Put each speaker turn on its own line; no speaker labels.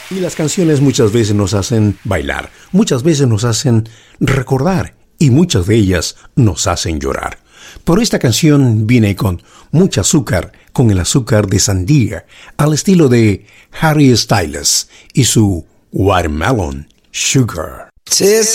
Y las canciones muchas veces nos hacen bailar, muchas veces nos hacen recordar y muchas de ellas nos hacen llorar. Por esta canción viene con mucho azúcar, con el azúcar de sandía, al estilo de Harry Styles y su Watermelon Sugar.